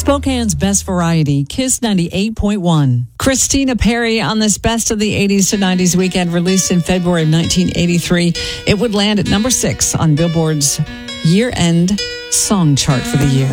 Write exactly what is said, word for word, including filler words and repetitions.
Spokane's best variety, Kiss ninety-eight point one. Christina Perri on this Best of the eighties to nineties weekend, released in February of nineteen eighty-three. It would land at number six on Billboard's year-end song chart for the year.